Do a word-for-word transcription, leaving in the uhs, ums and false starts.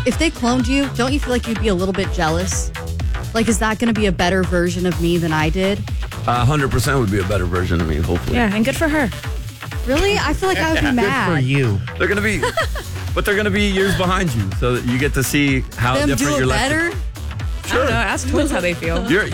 if they cloned you, don't you feel like you'd be a little bit jealous? Like, is that going to be a better version of me than I did? A hundred percent would be a better version of me, hopefully. Yeah, and good for her. Really? I feel like I would be mad. Good for you. They're gonna be, but they're gonna be years behind you, so that you get to see how Them different do your it life. better? I don't know. Ask twins how they feel. You're